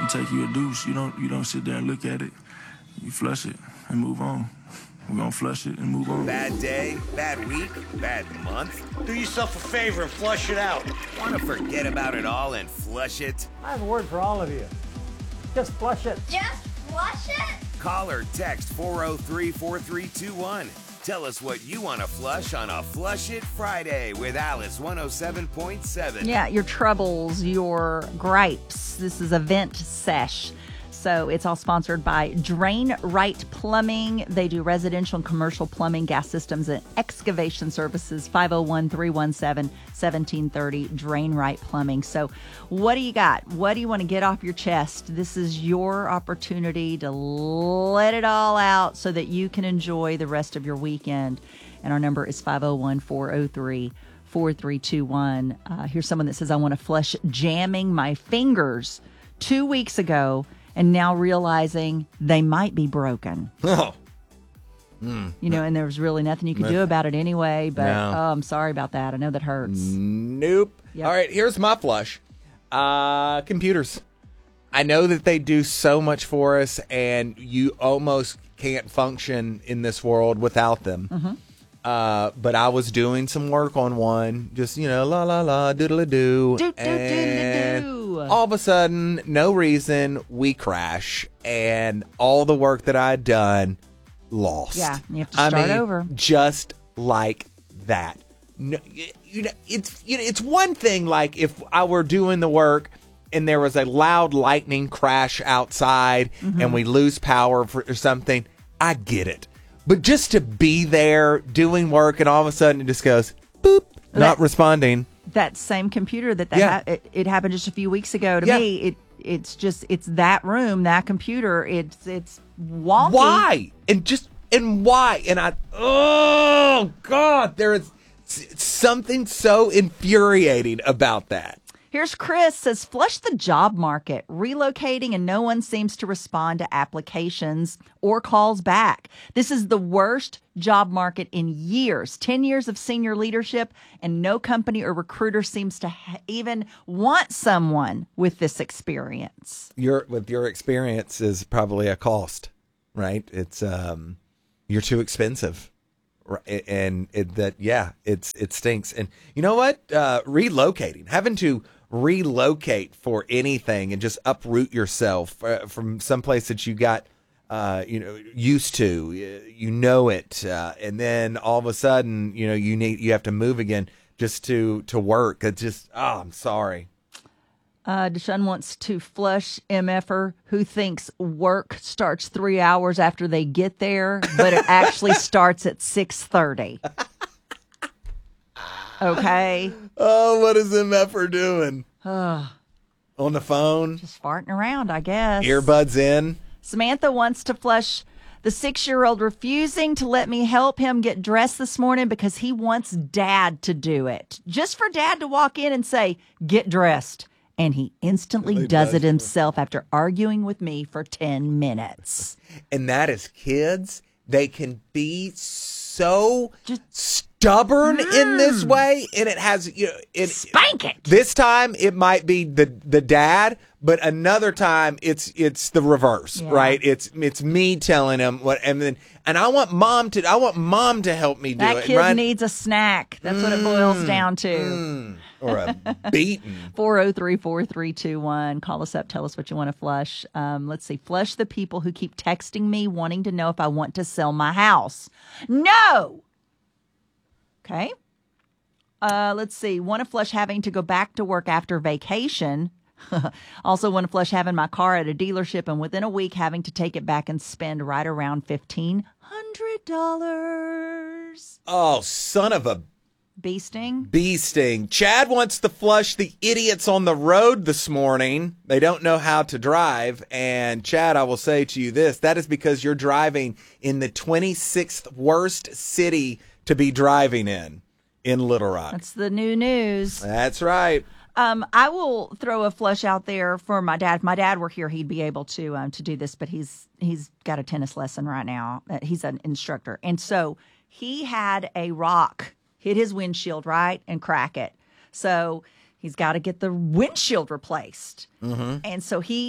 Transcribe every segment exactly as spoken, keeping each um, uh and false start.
and take you a deuce. You don't you don't sit there and look at it. You flush it and move on. We're gonna flush it and move on. Bad day, bad week, bad month. Do yourself a favor and flush it out. Want to forget about it all and flush it? I have a word for all of you. Just flush it. Just flush it? Call or text four oh three, four three two one. Tell us what you want to flush on a Flush It Friday with Alice one oh seven point seven. Yeah, your troubles, your gripes. This is a vent sesh. So it's all sponsored by Drain Right Plumbing. They do residential and commercial plumbing, gas systems, and excavation services. five oh one, three one seven, one seven three oh, Drain Right Plumbing. So what do you got? What do you want to get off your chest? This is your opportunity to let it all out so that you can enjoy the rest of your weekend. And our number is five oh one, four oh three, four three two one. Uh, here's someone that says, I want to flush jamming my fingers two weeks ago. And now realizing they might be broken. Oh. Mm. You know, and there was really nothing you could do about it anyway. But, No. oh, I'm sorry about that. I know that hurts. Nope. Yep. All right, here's my flush. Uh, computers. I know that they do so much for us, and you almost can't function in this world without them. Mm-hmm. Uh, but I was doing some work on one, just, you know, la, la, la, doodle-a-doo. Do, do, and doodle-a-doo. all of a sudden, no reason, we crash, and all the work that I'd done, lost. Yeah, you have to I start mean, over. Just like that. No, you know, it's you know, it's one thing like if I were doing the work and there was a loud lightning crash outside Mm-hmm. and we lose power for, or something, I get it. But just to be there doing work and all of a sudden it just goes, boop, not That- responding. That same computer that, that Yeah. ha- it, it happened just a few weeks ago to Yeah. me. It It's just, it's that room, that computer. It's, it's wonky. Why? And just, and why? And I, oh, God, there is s- something so infuriating about that. Here's Chris says, flush the job market, relocating and no one seems to respond to applications or calls back. This is the worst job market in years, ten years of senior leadership, and no company or recruiter seems to ha- even want someone with this experience. Your, with your experience is probably a cost, right? It's, um, you're too expensive. Right, and it, that, yeah, it's, it stinks. And you know what? Uh, relocating, having to relocate for anything and just uproot yourself uh, from some place that you got, uh, you know, used to, you know it. Uh, and then all of a sudden, you know, you need, you have to move again just to, to work. It's just, oh, I'm sorry. Uh, Deshaun wants to flush MFer who thinks work starts three hours after they get there, but it actually starts at six thirty. Okay. Oh, what is M F er doing? Uh, On the phone? just farting around, I guess. Earbuds in? Samantha wants to flush the six-year-old refusing to let me help him get dressed this morning because he wants dad to do it. Just for dad to walk in and say, get dressed. And he instantly Really does does it himself after arguing with me for ten minutes. And that is kids. They can be so Just- stubborn in this way. And it has, you know, it, Spank it. this time it might be the, the dad, but another time it's, it's the reverse, Yeah. right? It's, it's me telling him what, and then, and I want mom to, I want mom to help me do That it. kid right? needs a snack. That's what it boils down to. Mm, or a beating. four oh three, four three two one. Call us up. Tell us what you want to flush. Um, let's see. Flush the people who keep texting me wanting to know if I want to sell my house. No. Okay. Uh, let's see. Want to flush having to go back to work after vacation. Also want to flush having my car at a dealership and within a week having to take it back and spend right around fifteen hundred dollars. Oh, son of a Bee sting. bee sting. Chad wants to flush the idiots on the road this morning. They don't know how to drive. And Chad, I will say to you this, that is because you're driving in the twenty-sixth worst city to be driving in, in Little Rock. That's the new news. That's right. Um, I will throw a flush out there for my dad. If my dad were here, he'd be able to um, to do this, but he's he's got a tennis lesson right now. Uh, He's an instructor, and so he had a rock hit his windshield right and crack it. So he's got to get the windshield replaced, Mm-hmm. and so he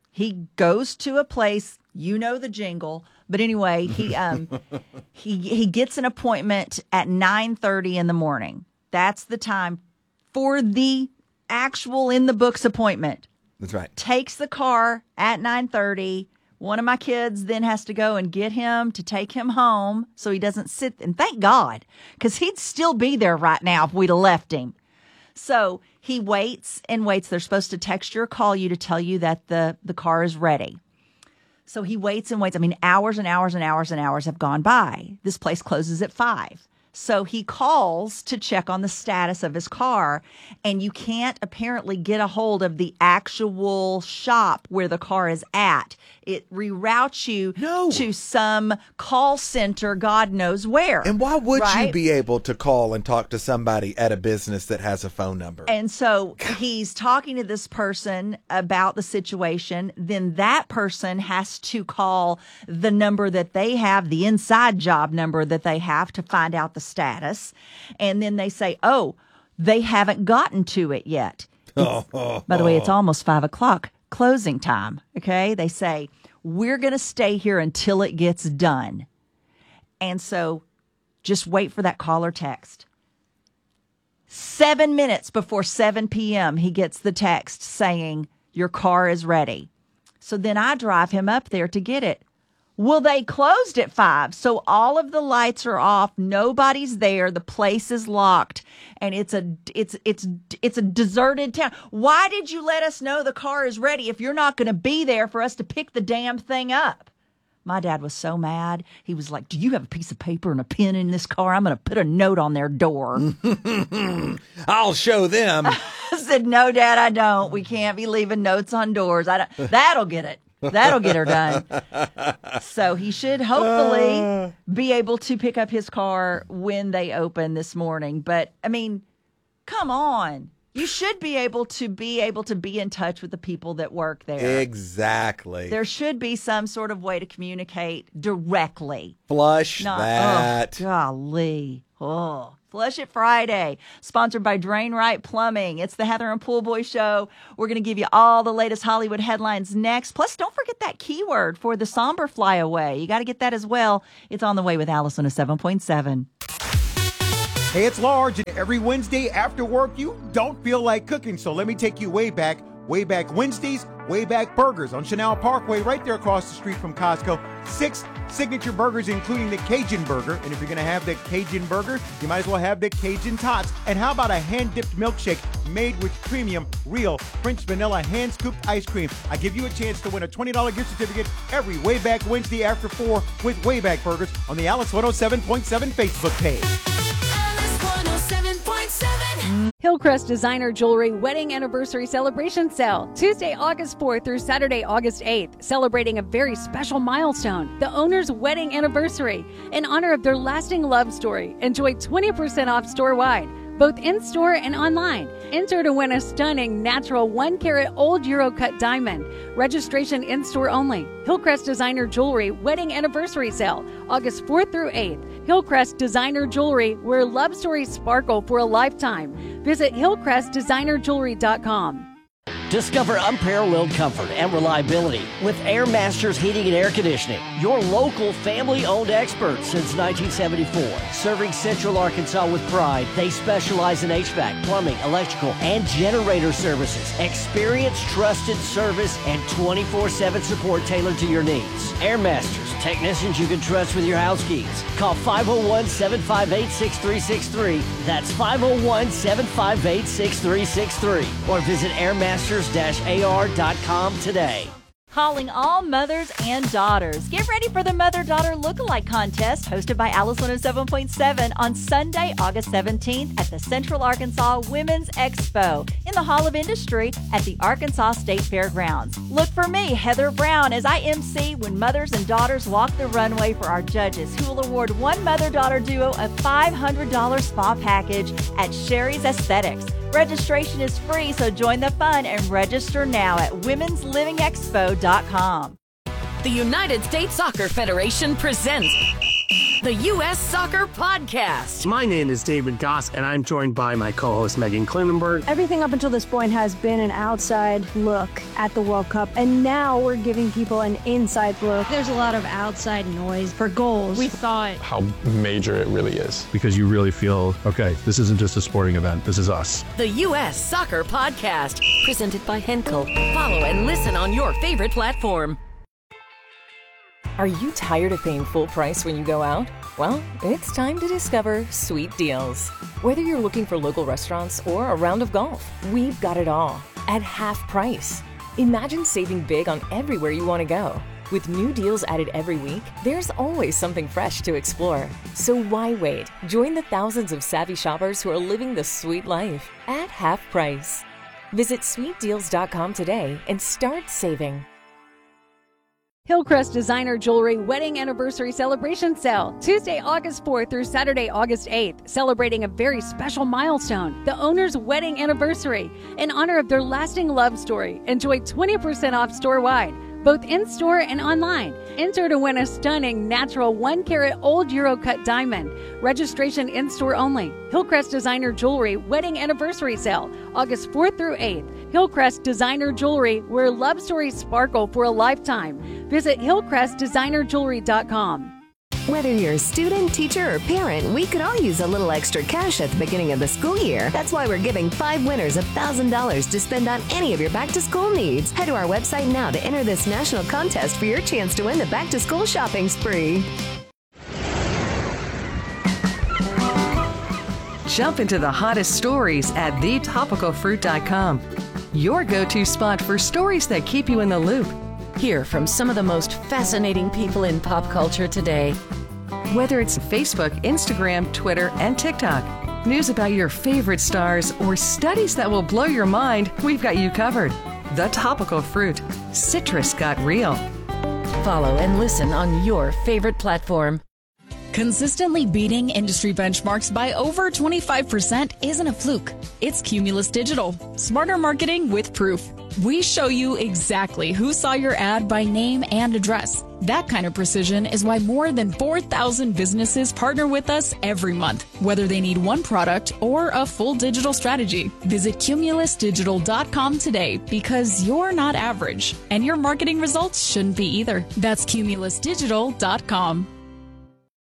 He goes to a place, you know the jingle, but anyway, he um he he gets an appointment at nine thirty in the morning. That's the time for the actual in the books appointment. That's right. Takes the car at nine thirty. One of my kids then has to go and get him to take him home so he doesn't sit. And thank God, because he'd still be there right now if we'd have left him. So he waits and waits. They're supposed to text you or call you to tell you that the, the car is ready. So he waits and waits. I mean, hours and hours and hours and hours have gone by. This place closes at five. So he calls to check on the status of his car, and you can't apparently get a hold of the actual shop where the car is at. It reroutes you No. to some call center, God knows where. And why would right? you be able to call and talk to somebody at a business that has a phone number? And so he's talking to this person about the situation. Then that person has to call the number that they have, the inside job number that they have to find out the status. And then they say, oh, they haven't gotten to it yet. By the way, it's almost five o'clock, closing time. Okay. They say, we're going to stay here until it gets done. And so just wait for that call or text. Seven minutes before seven p.m., he gets the text saying, your car is ready. So then I drive him up there to get it. Well, they closed at five, so all of the lights are off. Nobody's there. The place is locked, and it's a it's it's it's a deserted town. Why did you let us know the car is ready if you're not going to be there for us to pick the damn thing up? My dad was so mad. He was like, do you have a piece of paper and a pen in this car? I'm going to put a note on their door. I'll show them. I said, no, Dad, I don't. We can't be leaving notes on doors. I don't. That'll get it. That'll get her done. So he should hopefully be able to pick up his car when they open this morning. But, I mean, come on. You should be able to be able to be in touch with the people that work there. Exactly. There should be some sort of way to communicate directly. Flush Not, that. Oh, golly. Oh. Flush It Friday, sponsored by Drain Right Plumbing. It's the Heather and Pool Boy Show. We're going to give you all the latest Hollywood headlines next. Plus, don't forget that keyword for the somber flyaway. You got to get that as well. It's on the way with Alice on a seven point seven. Hey, it's Large, and every Wednesday after work, you don't feel like cooking, so let me take you way back. Way Back Wednesdays, Way Back Burgers on Chanel Parkway, right there across the street from Costco. Six signature burgers, including the Cajun Burger. And if you're going to have the Cajun Burger, you might as well have the Cajun Tots. And how about a hand-dipped milkshake made with premium, real French vanilla hand-scooped ice cream? I give you a chance to win a twenty dollars gift certificate every Way Back Wednesday after four with Way Back Burgers on the Alice one oh seven point seven Facebook page. Alice one oh seven point seven. Hillcrest Designer Jewelry Wedding Anniversary Celebration Sale, Tuesday, August fourth through Saturday, August eighth, celebrating a very special milestone, the owner's wedding anniversary. In honor of their lasting love story, enjoy twenty percent off store-wide, both in-store and online. Enter to win a stunning natural one carat old Euro cut diamond. Registration in-store only. Hillcrest Designer Jewelry Wedding Anniversary Sale, August fourth through eighth. Hillcrest Designer Jewelry, where love stories sparkle for a lifetime. Visit hillcrest designer jewelry dot com. Discover unparalleled comfort and reliability with Air Masters Heating and Air Conditioning, your local family-owned experts since nineteen seventy-four. Serving Central Arkansas with pride, they specialize in H V A C, plumbing, electrical, and generator services. Experience, trusted service, and twenty-four seven support tailored to your needs. Air Masters, technicians you can trust with your house keys. Call five oh one, seven five eight, six three six three. That's five oh one, seven five eight, six three six three. Or visit airmasters dash A R dot com today. Calling all mothers and daughters. Get ready for the Mother-Daughter Lookalike Contest hosted by Alice one oh seven point seven on Sunday, August seventeenth at the Central Arkansas Women's Expo in the Hall of Industry at the Arkansas State Fairgrounds. Look for me, Heather Brown, as I M C when mothers and daughters walk the runway for our judges, who will award one mother-daughter duo a five hundred dollars spa package at Sherry's Aesthetics. Registration is free, so join the fun and register now at womens living expo dot com. The United States Soccer Federation presents The U S Soccer Podcast. My name is David Goss, and I'm joined by my co-host Megan Klinenberg. Everything up until this point has been an outside look at the World Cup, and now we're giving people an inside look. There's a lot of outside noise for goals. We saw it. How major it really is. Because you really feel, okay, this isn't just a sporting event, this is us. The U S Soccer Podcast, presented by Henkel. Follow and listen on your favorite platform. Are you tired of paying full price when you go out? Well, it's time to discover Sweet Deals. Whether you're looking for local restaurants or a round of golf, we've got it all at half price. Imagine saving big on everywhere you want to go. With new deals added every week, there's always something fresh to explore. So why wait? Join the thousands of savvy shoppers who are living the sweet life at half price. Visit sweet deals dot com today and start saving. Hillcrest Designer Jewelry Wedding Anniversary Celebration Sale, Tuesday, August fourth through Saturday, August eighth, celebrating a very special milestone, the owner's wedding anniversary. In honor of their lasting love story, enjoy twenty percent off store-wide, both in-store and online. Enter to win a stunning natural one carat old Euro cut diamond. Registration in-store only. Hillcrest Designer Jewelry Wedding Anniversary Sale, August fourth through eighth. Hillcrest Designer Jewelry, where love stories sparkle for a lifetime. Visit hillcrest designer jewelry dot com. Whether you're a student, teacher, or parent, we could all use a little extra cash at the beginning of the school year. That's why we're giving five winners one thousand dollars to spend on any of your back-to-school needs. Head to our website now to enter this national contest for your chance to win the back-to-school shopping spree. Jump into the hottest stories at the topical fruit dot com. Your go-to spot for stories that keep you in the loop. Hear from some of the most fascinating people in pop culture today. Whether it's Facebook, Instagram, Twitter, and TikTok, news about your favorite stars, or studies that will blow your mind, we've got you covered. The Topical Fruit. Citrus got real. Follow and listen on your favorite platform. Consistently beating industry benchmarks by over twenty-five percent isn't a fluke. It's Cumulus Digital. Smarter marketing with proof. We show you exactly who saw your ad by name and address. That kind of precision is why more than four thousand businesses partner with us every month, whether they need one product or a full digital strategy. Visit cumulus digital dot com today, because you're not average, and your marketing results shouldn't be either. That's cumulus digital dot com.